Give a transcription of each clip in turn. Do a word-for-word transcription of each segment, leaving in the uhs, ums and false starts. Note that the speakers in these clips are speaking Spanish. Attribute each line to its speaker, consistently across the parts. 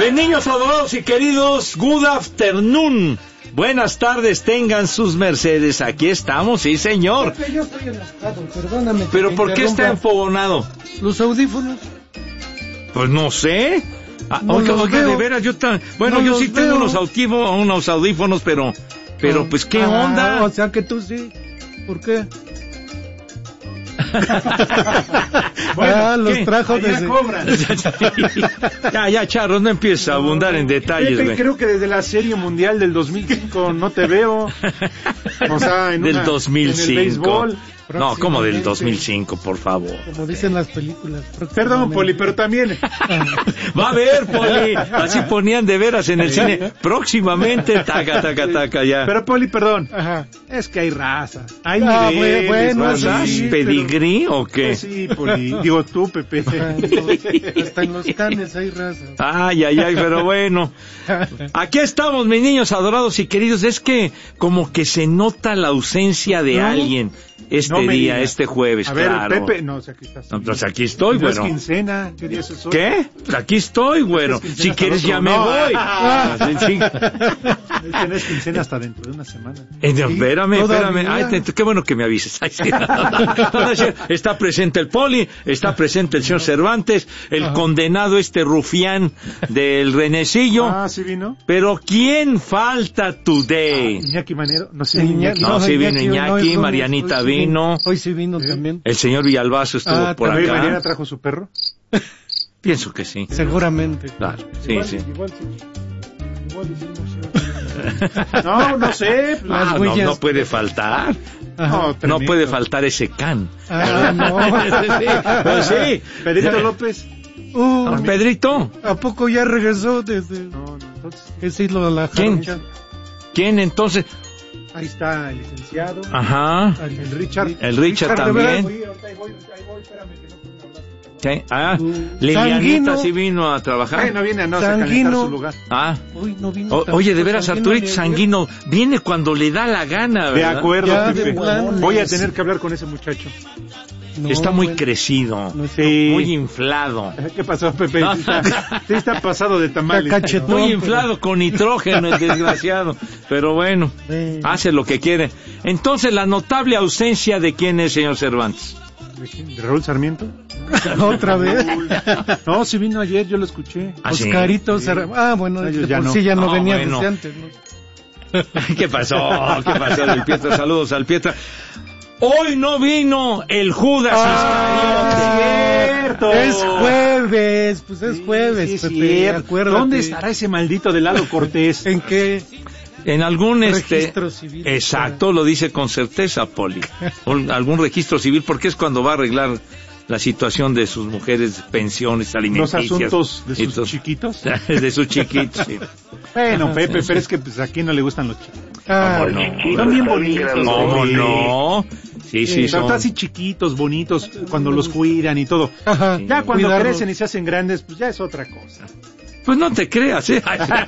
Speaker 1: Mis niños adorados y queridos, good afternoon. Buenas tardes, tengan sus mercedes. Aquí estamos, sí señor.
Speaker 2: Pepe, yo estoy enojado, perdóname.
Speaker 1: ¿Pero por qué está enfogonado?
Speaker 2: Los audífonos.
Speaker 1: Pues no sé. Ah,
Speaker 2: No
Speaker 1: oiga,
Speaker 2: los
Speaker 1: oiga,
Speaker 2: veo.
Speaker 1: de veras, yo ta... Bueno,
Speaker 2: No
Speaker 1: yo
Speaker 2: los
Speaker 1: sí tengo
Speaker 2: veo.
Speaker 1: unos, audífonos, unos audífonos, pero... Pero, pues, ¿qué
Speaker 2: Ah,
Speaker 1: onda?
Speaker 2: O sea que tú sí. ¿Por qué?
Speaker 1: Bueno,
Speaker 2: ah, los
Speaker 1: ¿qué?
Speaker 2: trajo
Speaker 3: Allá
Speaker 2: desde...
Speaker 3: cobran.
Speaker 1: Ya, ya, Charros, no empieces a abundar en detalles,
Speaker 3: Pepe,
Speaker 1: güey.
Speaker 3: creo que desde la Serie Mundial del dos mil cinco no te veo. O sea, en
Speaker 1: Del
Speaker 3: una-
Speaker 1: dos mil cinco.
Speaker 3: En el béisbol.
Speaker 1: No, como del
Speaker 2: Próximamente.
Speaker 1: dos mil cinco, por favor.
Speaker 2: Como dicen las películas.
Speaker 3: Perdón, Poli, pero también.
Speaker 1: Va a haber, Poli. Así ponían de veras en el cine. Próximamente, taca, taca, taca, ya.
Speaker 3: Pero Poli, perdón.
Speaker 2: Ajá.
Speaker 3: Es que hay raza. Hay
Speaker 2: Ah,
Speaker 3: niveles,
Speaker 2: bueno,
Speaker 3: ¿verdad?
Speaker 2: sí,
Speaker 1: ¿Pedigrí o qué?
Speaker 3: Pues sí, Poli. Digo tú, Pepe.
Speaker 2: Hasta en los canes hay raza.
Speaker 1: Ay, ay, ay, pero bueno. Aquí estamos, mis niños adorados y queridos. Es que como que se nota la ausencia de
Speaker 3: No.
Speaker 1: alguien este
Speaker 3: No me
Speaker 1: día,
Speaker 3: digas.
Speaker 1: este jueves,
Speaker 3: A ver,
Speaker 1: claro.
Speaker 3: Pepe. No, o sea, aquí estás.
Speaker 1: No, pues aquí estoy,
Speaker 3: No es
Speaker 1: güero.
Speaker 3: quincena. ¿Qué día es eso?
Speaker 1: ¿Qué? Aquí estoy, güero.
Speaker 3: Es quincena
Speaker 1: Si
Speaker 3: hasta
Speaker 1: quieres
Speaker 3: el
Speaker 1: ya
Speaker 3: otro.
Speaker 1: me
Speaker 3: No.
Speaker 1: voy.
Speaker 3: Ah.
Speaker 1: Ah, sí, sí.
Speaker 3: Es que no es quincena hasta dentro de una semana.
Speaker 1: Eh, no,
Speaker 2: Sí,
Speaker 1: espérame,
Speaker 2: todavía.
Speaker 1: espérame. Ay, te- qué bueno que me avises. Ay, sí. No, no, sí. Está presente el Poli, está presente el señor Cervantes, el
Speaker 2: Ajá.
Speaker 1: condenado este rufián del Renecillo.
Speaker 3: Ah, ¿sí vino?
Speaker 1: Pero ¿quién falta today?
Speaker 3: Iñaki Manero. No sé,
Speaker 2: Iñaki-
Speaker 3: Iñaki.
Speaker 1: No, sí vino
Speaker 2: Iñaki,
Speaker 1: Iñaki,
Speaker 2: no, hoy-
Speaker 1: Marianita
Speaker 2: hoy sí
Speaker 1: vino.
Speaker 2: Hoy sí vino
Speaker 3: ¿Sí?
Speaker 2: también.
Speaker 1: El señor Villalbazo estuvo
Speaker 2: Ah,
Speaker 1: por
Speaker 3: Oye,
Speaker 1: acá.
Speaker 3: Mariana trajo su perro.
Speaker 1: Pienso que sí.
Speaker 2: Seguramente.
Speaker 1: Claro, sí,
Speaker 3: Igual-
Speaker 1: sí.
Speaker 3: Igual, sí. Igual hicimos, sí. No, no sé. pues,
Speaker 2: Las
Speaker 1: Ah, no,
Speaker 2: huellas.
Speaker 1: no puede faltar.
Speaker 2: Ajá.
Speaker 3: No,
Speaker 1: No
Speaker 3: tremendo.
Speaker 1: puede faltar ese can.
Speaker 2: Ah, no.
Speaker 1: Sí, pues sí.
Speaker 3: Pedrito López.
Speaker 2: Uh,
Speaker 1: Pedrito,
Speaker 2: ¿A poco ya regresó desde
Speaker 3: No, no, entonces.
Speaker 2: ese hilo de la
Speaker 1: ¿Quién?
Speaker 2: jarocha?
Speaker 1: ¿quién entonces?
Speaker 3: Ahí está el licenciado.
Speaker 1: Ajá.
Speaker 3: El Richard.
Speaker 1: El Richard
Speaker 2: Richard,
Speaker 1: también.
Speaker 2: ¿de
Speaker 3: Oye, ahorita ahí voy, ahí voy, espérame que no puedo hablar.
Speaker 1: ¿Qué? Ah,
Speaker 2: Uh,
Speaker 1: Lilianita
Speaker 2: Sanguino.
Speaker 1: sí vino a trabajar.
Speaker 3: Ay, no viene a no a calentar
Speaker 2: Sanguino.
Speaker 3: su lugar.
Speaker 1: Ah.
Speaker 2: Uy, no vino
Speaker 1: O-
Speaker 2: tampoco.
Speaker 1: oye, de veras,
Speaker 2: Sanguino
Speaker 1: Arturito
Speaker 2: ni ayer.
Speaker 1: Sanguino viene cuando le da la gana,
Speaker 3: De
Speaker 1: ¿verdad?
Speaker 3: acuerdo,
Speaker 2: Ya,
Speaker 3: Pepe.
Speaker 2: de plano.
Speaker 3: Voy a tener que hablar con ese muchacho.
Speaker 2: No,
Speaker 1: Está muy
Speaker 2: bueno.
Speaker 1: crecido,
Speaker 2: No,
Speaker 3: Sí.
Speaker 1: muy inflado.
Speaker 3: ¿Qué pasó, Pepe? Sí está, sí está pasado de tamales.
Speaker 2: Está cachetón.
Speaker 1: Muy
Speaker 2: No,
Speaker 1: inflado con nitrógeno, el desgraciado. Pero bueno,
Speaker 2: Sí.
Speaker 1: hace lo que quiere. Entonces, la notable ausencia de quién es, señor Cervantes.
Speaker 3: ¿De Raúl Sarmiento?
Speaker 2: Otra vez.
Speaker 3: No, sí vino ayer, yo lo escuché.
Speaker 1: ¿Ah, sí?
Speaker 2: Oscarito Cer- Ah, bueno,
Speaker 3: Ellos
Speaker 2: de
Speaker 3: ya
Speaker 2: por
Speaker 3: no.
Speaker 2: sí ya no,
Speaker 1: No,
Speaker 2: venía
Speaker 1: bueno.
Speaker 2: desde antes, ¿no?
Speaker 1: ¿Qué pasó? ¿Qué pasó del Pietra? Saludos al Pietra. Hoy no vino el Judas
Speaker 3: Ah,
Speaker 1: Iscariote.
Speaker 3: cierto.
Speaker 2: Es jueves, pues es
Speaker 3: Sí,
Speaker 2: jueves,
Speaker 3: sí, es
Speaker 2: Pepe,
Speaker 3: cierto.
Speaker 2: acuérdate.
Speaker 3: ¿Dónde estará ese maldito de Lalo Cortés?
Speaker 2: ¿En qué?
Speaker 1: En algún este
Speaker 2: Registro civil.
Speaker 1: exacto, lo dice con certeza, Poli. Un- algún registro civil, porque es cuando va a arreglar la situación de sus mujeres, pensiones
Speaker 3: Los
Speaker 1: alimenticias.
Speaker 3: asuntos de
Speaker 1: y
Speaker 3: sus
Speaker 1: tos-
Speaker 3: chiquitos.
Speaker 1: de sus chiquitos, sí.
Speaker 3: Bueno, Pepe, pero es que pues aquí no le gustan los chiquitos.
Speaker 2: Ah,
Speaker 1: ¿Cómo no?
Speaker 3: Son bien bonitos.
Speaker 1: ¿Cómo
Speaker 3: sí.
Speaker 1: no? Sí, sí,
Speaker 3: Pero
Speaker 1: son.
Speaker 3: así chiquitos, bonitos, cuando los cuidan y todo.
Speaker 2: Ajá.
Speaker 3: Ya cuando
Speaker 2: Cuidarlos.
Speaker 3: crecen y se hacen grandes, pues ya es otra cosa.
Speaker 1: Pues no te creas, ¿eh?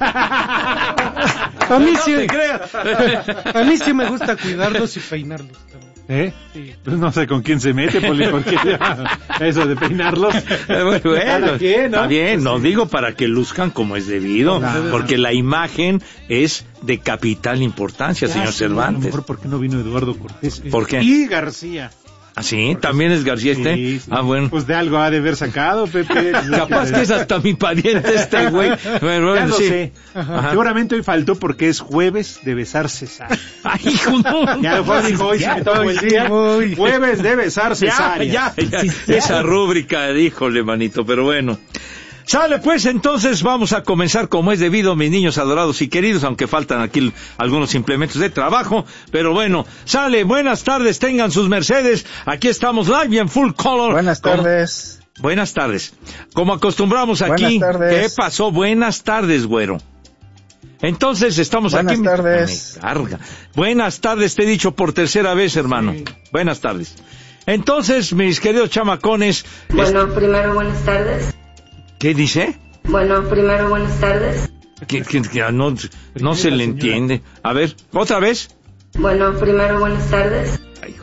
Speaker 2: A mí
Speaker 1: No
Speaker 2: sí,
Speaker 1: te creas.
Speaker 2: a mí sí me gusta cuidarlos y peinarlos también.
Speaker 3: ¿Eh?
Speaker 2: Sí.
Speaker 3: Pues no sé con quién se mete, Poli, porque eso de peinarlos.
Speaker 1: Bueno,
Speaker 3: Cada quien, ¿no?
Speaker 1: está bien, no digo para que luzcan como es debido,
Speaker 3: Claro.
Speaker 1: porque la imagen es de capital importancia, señor
Speaker 3: Ya, sí, A lo
Speaker 1: Cervantes.
Speaker 3: mejor porque no vino Eduardo Cortés.
Speaker 1: ¿Por qué?
Speaker 3: Y García.
Speaker 1: ¿Ah, sí? ¿También es García este?
Speaker 3: Sí, sí.
Speaker 1: Ah, bueno.
Speaker 3: Pues de algo ha de haber sacado, Pepe.
Speaker 1: Capaz que es hasta mi pariente este güey. Bueno,
Speaker 3: Ya
Speaker 1: bueno,
Speaker 3: lo
Speaker 1: sí.
Speaker 3: sé.
Speaker 1: Ajá.
Speaker 3: Seguramente hoy faltó porque es jueves de besar cesárea.
Speaker 1: Ay, hijo, no.
Speaker 3: Ya lo fue, dijo hoy,
Speaker 1: Ya,
Speaker 3: se me tomó el
Speaker 2: sí,
Speaker 3: día.
Speaker 2: voy.
Speaker 3: Jueves de besar
Speaker 1: Ya,
Speaker 3: cesárea.
Speaker 1: ya, ya. Esa rúbrica, híjole, manito, pero bueno. Sale pues, entonces vamos a comenzar como es debido, mis niños adorados y queridos, aunque faltan aquí algunos implementos de trabajo, pero bueno, sale, buenas tardes, tengan sus mercedes, aquí estamos live y en full color.
Speaker 4: Buenas
Speaker 1: Como-
Speaker 4: tardes.
Speaker 1: Buenas tardes. Como acostumbramos aquí,
Speaker 4: Buenas tardes.
Speaker 1: ¿qué pasó? Buenas tardes, güero. Entonces estamos
Speaker 4: Buenas
Speaker 1: aquí.
Speaker 4: tardes.
Speaker 1: Me carga. Buenas tardes, te he dicho por tercera vez, hermano.
Speaker 3: Sí.
Speaker 1: Buenas tardes. Entonces, mis queridos chamacones,
Speaker 5: Bueno, primero buenas tardes.
Speaker 1: ¿qué dice?
Speaker 5: Bueno, primero buenas tardes.
Speaker 1: Que, que- que no, no se le entiende. A ver, otra vez.
Speaker 5: Bueno, primero buenas tardes.
Speaker 1: Ay,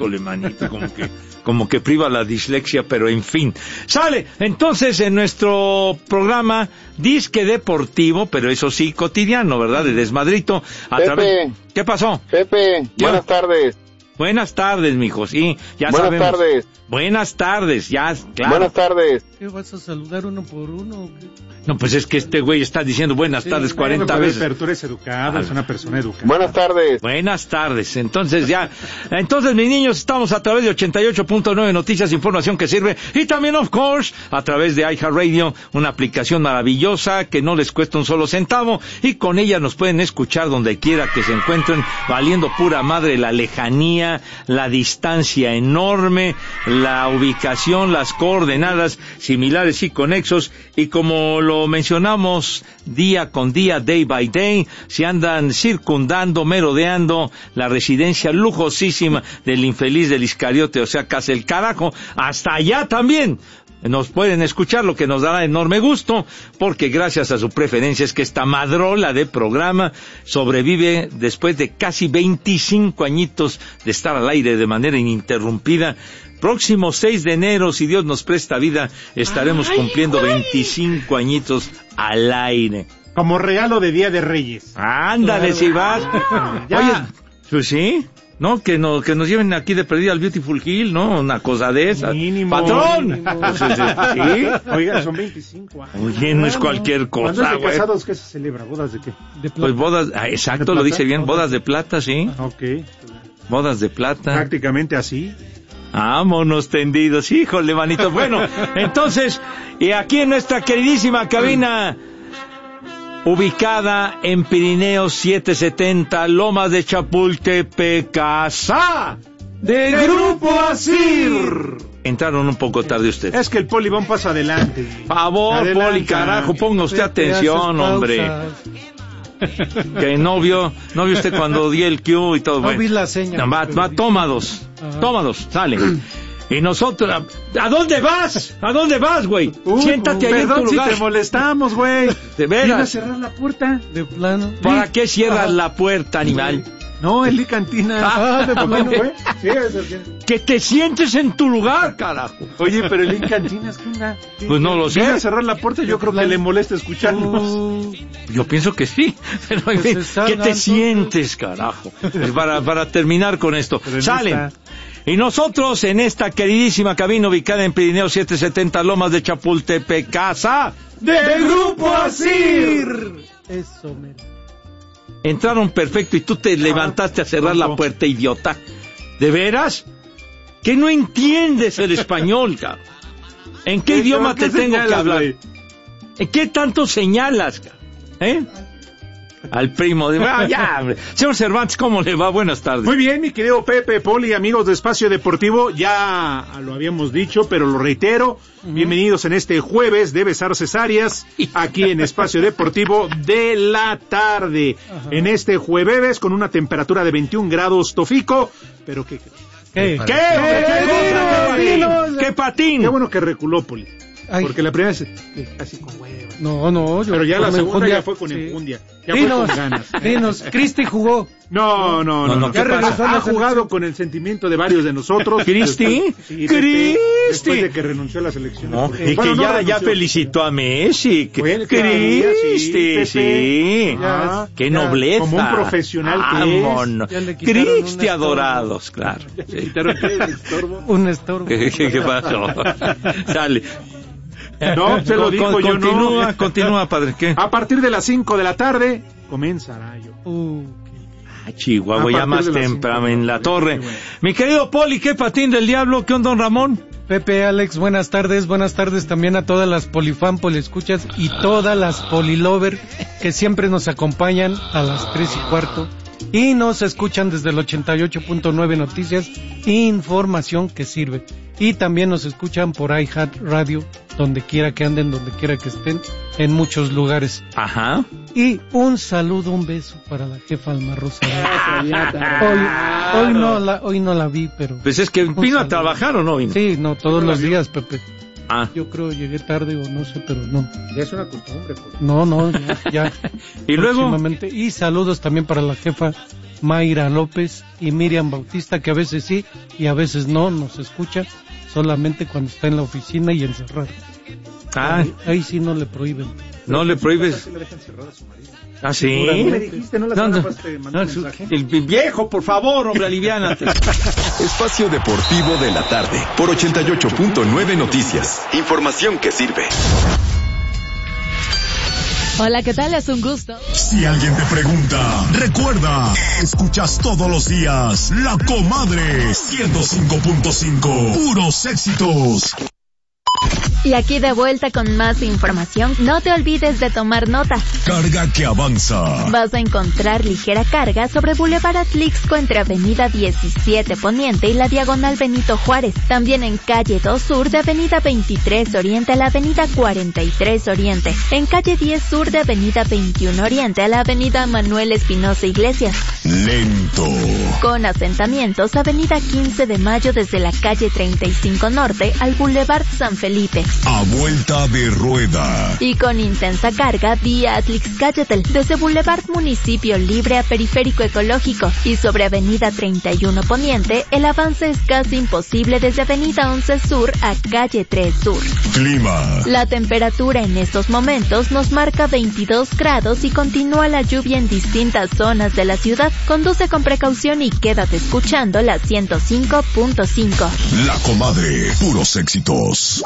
Speaker 1: híjole, manito, como que, como que priva la dislexia, pero en fin. Sale, entonces, en nuestro programa Disque Deportivo, pero eso sí, cotidiano, ¿verdad? De desmadrito. A
Speaker 4: Pepe.
Speaker 1: Través... ¿Qué pasó?
Speaker 4: Pepe,
Speaker 1: ¿Qué?
Speaker 4: buenas tardes.
Speaker 1: Buenas tardes, mijo, sí, ya
Speaker 4: buenas
Speaker 1: sabemos.
Speaker 4: Buenas tardes.
Speaker 1: Buenas tardes, ya, claro.
Speaker 4: Buenas tardes.
Speaker 2: ¿Qué, vas a saludar uno por uno o qué?
Speaker 1: No, pues es que este güey está diciendo buenas
Speaker 2: Sí,
Speaker 1: tardes cuarenta
Speaker 3: Bueno,
Speaker 1: veces.
Speaker 3: pero tú eres educado, es una persona educada.
Speaker 4: Buenas tardes.
Speaker 1: Buenas tardes. Entonces ya, entonces mis niños, estamos a través de ochenta y ocho punto nueve Noticias, información que sirve, y también, of course, a través de iHeartRadio, una aplicación maravillosa que no les cuesta un solo centavo, y con ella nos pueden escuchar donde quiera que se encuentren, valiendo pura madre la lejanía, la distancia enorme, la ubicación, las coordenadas similares y conexos, y como lo mencionamos día con día, day by day, se andan circundando, merodeando la residencia lujosísima del infeliz del Iscariote, o sea, casi el carajo, hasta allá también nos pueden escuchar, lo que nos dará enorme gusto, porque gracias a su preferencia es que esta madrola de programa sobrevive después de casi veinticinco añitos de estar al aire de manera ininterrumpida. Próximo seis de enero, si Dios nos presta vida, estaremos Ay, cumpliendo güey. veinticinco añitos al aire.
Speaker 3: Como regalo de Día de Reyes.
Speaker 1: Ándale, claro. Si vas.
Speaker 3: Ya.
Speaker 1: Oye, pues sí, ¿no? Que, no, que nos lleven aquí de perdida al Beautiful Hill, ¿no? Una cosa de esas.
Speaker 3: Mínimo.
Speaker 1: ¡Patrón!
Speaker 3: Mínimo.
Speaker 1: Pues, ¿sí?
Speaker 3: Oiga, son veinticinco años.
Speaker 1: Oye, no es cualquier cosa,
Speaker 3: ¿Cuándo es de
Speaker 1: güey?
Speaker 3: casados qué se celebra? ¿Bodas de qué?
Speaker 2: De plata.
Speaker 1: Pues bodas, ah, exacto, lo dice bien, bodas de plata, sí.
Speaker 3: Ok.
Speaker 1: Bodas de plata.
Speaker 3: Prácticamente así.
Speaker 1: Vámonos tendidos, híjole, manito. Bueno, entonces, y aquí en nuestra queridísima cabina, ubicada en Pirineos setecientos setenta, Lomas de Chapultepec, casa
Speaker 3: de Grupo Asir.
Speaker 1: Entraron un poco tarde ustedes.
Speaker 3: Es que el Poli va un paso adelante.
Speaker 1: Favor,
Speaker 3: Adelante.
Speaker 1: Poli, carajo, ponga usted atención, hombre. Que no vio, no vio usted cuando di el cue y todo.
Speaker 2: No
Speaker 1: bueno.
Speaker 2: vi la seña.
Speaker 1: Va, va, toma dos,
Speaker 2: Ajá.
Speaker 1: toma dos, sale. Y nosotros, ¿a, ¿a dónde vas? ¿A dónde vas, güey?
Speaker 3: Uh,
Speaker 1: Siéntate ahí en tu
Speaker 3: perdón si
Speaker 1: lugar.
Speaker 3: te molestamos, güey.
Speaker 1: De
Speaker 3: ¿Viene a
Speaker 1: veras.
Speaker 3: cerrar la puerta?
Speaker 2: De plano.
Speaker 1: ¿Para
Speaker 2: Sí.
Speaker 1: qué cierras
Speaker 2: Ajá.
Speaker 1: la puerta, animal?
Speaker 3: No, el de cantina.
Speaker 1: Ah,
Speaker 3: de
Speaker 1: bueno.
Speaker 3: güey. Sí, es así.
Speaker 1: Que te sientes en tu lugar, carajo.
Speaker 3: Oye, pero el de cantinas, ¿qué onda?
Speaker 1: Pues no lo sé.
Speaker 3: Viene a cerrar la puerta, yo creo que le molesta escucharnos.
Speaker 2: Uh,
Speaker 1: Yo pienso que sí. Pero, en fin,
Speaker 2: se salgan
Speaker 1: ¿qué te
Speaker 2: todos.
Speaker 1: sientes, carajo? Para, para terminar con esto.
Speaker 3: Pero no
Speaker 1: Salen.
Speaker 3: está.
Speaker 1: Y nosotros en esta queridísima cabina ubicada en Pirineo setecientos setenta, Lomas de Chapultepec, casa
Speaker 3: ¡De Grupo Asir!
Speaker 2: eso, men.
Speaker 1: entraron perfecto y tú te levantaste a cerrar la puerta, idiota. ¿De veras? ¿Que no entiendes el español, cabrón? ¿En qué idioma te tengo que hablar?
Speaker 3: Wey?
Speaker 1: ¿En qué tanto señalas, cabrón? ¿Eh? Al primo de... Ah, ya, hombre. Señor Cervantes, ¿cómo le va? Buenas tardes.
Speaker 3: Muy bien, mi querido Pepe, Poli, amigos de Espacio Deportivo, ya lo habíamos dicho, pero lo reitero, uh-huh. Bienvenidos en este jueves de Besar Cesáreas, aquí en Espacio Deportivo de la tarde, uh-huh. En este jueves con una temperatura de veintiún grados Tofico, pero ¿qué?
Speaker 2: ¿Qué?
Speaker 1: ¿Qué? ¿Qué? ¿Qué? ¿Qué? ¿Qué patín?
Speaker 3: Qué bueno que reculó, Poli,
Speaker 2: Ay.
Speaker 3: porque la primera vez casi con hueva.
Speaker 2: No, no, yo
Speaker 3: Pero ya la
Speaker 2: con
Speaker 3: segunda
Speaker 2: enjundia,
Speaker 3: ya fue con
Speaker 2: sí.
Speaker 3: enjundia, ya
Speaker 2: Dinos,
Speaker 3: fue con ganas.
Speaker 2: dinos, Cristi jugó.
Speaker 3: No, no, no,
Speaker 1: No,
Speaker 3: no.
Speaker 1: no,
Speaker 3: ¿Qué
Speaker 1: ¿qué pasa?
Speaker 3: regresó? Ha jugado con el sentimiento de varios de nosotros.
Speaker 1: ¿Cristi?
Speaker 3: Sí,
Speaker 1: ¿Cristi?
Speaker 3: Después de que renunció a la selección.
Speaker 1: No, y
Speaker 3: Bueno,
Speaker 1: que
Speaker 3: no
Speaker 1: ya,
Speaker 3: renunció.
Speaker 1: ya felicitó a Messi. Que,
Speaker 3: Bueno,
Speaker 1: Cristi,
Speaker 3: Pepe.
Speaker 1: sí.
Speaker 3: Ah,
Speaker 1: Qué
Speaker 3: ya,
Speaker 1: nobleza.
Speaker 3: como un profesional que es.
Speaker 1: Vámonos.
Speaker 2: Ya le quitaron un
Speaker 1: Cristi
Speaker 2: estorbo.
Speaker 1: adorados, claro.
Speaker 3: ¿Le
Speaker 1: Sí.
Speaker 3: quitaron qué? ¿El estorbo?
Speaker 2: Un estorbo.
Speaker 1: ¿Qué, qué, qué pasó? Sale.
Speaker 3: No, se lo
Speaker 1: Con-
Speaker 3: digo
Speaker 1: con-
Speaker 3: yo,
Speaker 1: Continúa,
Speaker 3: no.
Speaker 1: continúa, padre. ¿Qué?
Speaker 3: A partir de las cinco de la tarde comenzará yo.
Speaker 2: Uh,
Speaker 1: Ah, Chihuahua,
Speaker 3: A
Speaker 1: ya
Speaker 3: partir
Speaker 1: más
Speaker 3: de las
Speaker 1: temprano
Speaker 3: cinco.
Speaker 1: en la torre.
Speaker 3: Qué bueno.
Speaker 1: Mi querido Poli, ¿qué patín del diablo? ¿Qué onda, don Ramón?
Speaker 2: Pepe, Alex, buenas tardes, buenas tardes también a todas las polifan, poliescuchas y todas las polilover que siempre nos acompañan a las tres y cuarto y nos escuchan desde el ochenta y ocho punto nueve Noticias, información que sirve. Y también nos escuchan por iHeartRadio, donde quiera que anden, donde quiera que estén, en muchos lugares.
Speaker 1: Ajá.
Speaker 2: Y un saludo, un beso para la jefa Alma Rosa. Hoy, hoy no la, hoy no la vi, pero
Speaker 1: Pues es que
Speaker 2: Un
Speaker 1: vino a
Speaker 2: saludo.
Speaker 1: trabajar o no vino.
Speaker 2: sí, no, todos los días, Pepe.
Speaker 1: Ah.
Speaker 2: Yo creo llegué tarde o no sé, pero no.
Speaker 3: Ya es una costumbre. Pues.
Speaker 2: No, no, ya. ya
Speaker 1: Y luego,
Speaker 2: próximamente. Y saludos también para la jefa Mayra López y Miriam Bautista, que a veces sí y a veces no nos escucha, solamente cuando está en la oficina y encerrado.
Speaker 1: Ah,
Speaker 2: Ahí, ahí sí no le prohíben.
Speaker 1: no le prohíbes. ¿Ah, sí?
Speaker 3: Me dijiste, ¿no? La
Speaker 1: No,
Speaker 3: semana
Speaker 1: no,
Speaker 3: pasada te mandé
Speaker 1: no,
Speaker 3: un mensaje.
Speaker 1: el viejo, por favor, hombre, aliviánate.
Speaker 4: Espacio Deportivo de la tarde por ochenta y ocho punto nueve Noticias. Información que sirve.
Speaker 6: Hola, ¿qué tal? Es un gusto.
Speaker 7: Si alguien te pregunta, recuerda, escuchas todos los días La Comadre ciento cinco punto cinco, puros éxitos.
Speaker 6: Y aquí de vuelta con más información. No te olvides de tomar nota.
Speaker 7: Carga que avanza.
Speaker 6: Vas a encontrar ligera carga sobre Boulevard Atlixco entre Avenida diecisiete Poniente y la Diagonal Benito Juárez. También en Calle dos Sur de Avenida veintitrés Oriente a la Avenida cuarenta y tres Oriente. En Calle diez Sur de Avenida veintiuno Oriente a la Avenida Manuel Espinosa Iglesias.
Speaker 7: Lento.
Speaker 6: Con asentamientos, Avenida quince de Mayo desde la Calle treinta y cinco Norte al Boulevard San Felipe.
Speaker 7: A vuelta de rueda.
Speaker 6: Y con intensa carga vía Atlixcáyatl, desde Boulevard Municipio Libre a Periférico Ecológico. Y sobre Avenida treinta y uno Poniente, el avance es casi imposible desde Avenida once Sur a Calle tres Sur.
Speaker 7: Clima.
Speaker 6: La temperatura en estos momentos nos marca veintidós grados y continúa la lluvia en distintas zonas de la ciudad. Conduce con precaución y quédate escuchando la ciento cinco punto cinco.
Speaker 7: La Comadre, puros éxitos.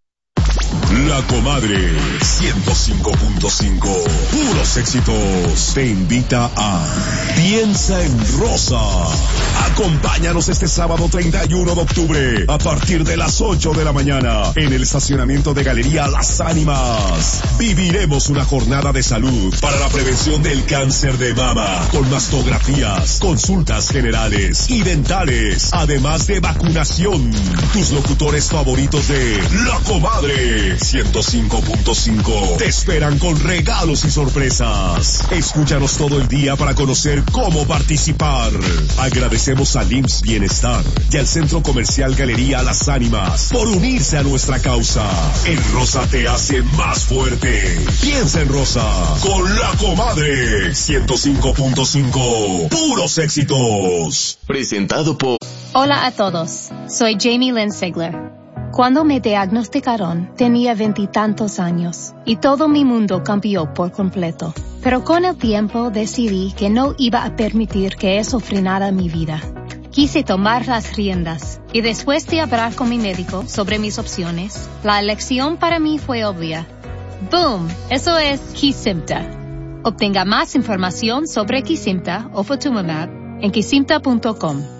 Speaker 7: La Comadre ciento cinco punto cinco, puros éxitos. Te invita a Piensa en Rosa. Acompáñanos este sábado treinta y uno de octubre a partir de las ocho de la mañana en el estacionamiento de Galería Las Ánimas. Viviremos una jornada de salud para la prevención del cáncer de mama con mastografías, consultas generales y dentales, además de vacunación. Tus locutores favoritos de La Comadre ciento cinco punto cinco te esperan con regalos y sorpresas. Escúchanos todo el día para conocer cómo participar. Agradecemos al I M S S Bienestar y al Centro Comercial Galería Las Ánimas por unirse a nuestra causa. El rosa te hace más fuerte. Piensa en Rosa con La Comadre ciento cinco punto cinco, puros éxitos.
Speaker 4: Presentado por...
Speaker 8: Hola a todos, soy Jamie Lynn Sigler. Cuando me diagnosticaron, tenía veintitantos años y todo mi mundo cambió por completo. Pero con el tiempo decidí que no iba a permitir que eso frenara mi vida. Quise tomar las riendas y después de hablar con mi médico sobre mis opciones, la elección para mí fue obvia. ¡Boom! Eso es Kesimpta. Obtenga más información sobre Kesimpta o Ofatumumab en kesimpta punto com.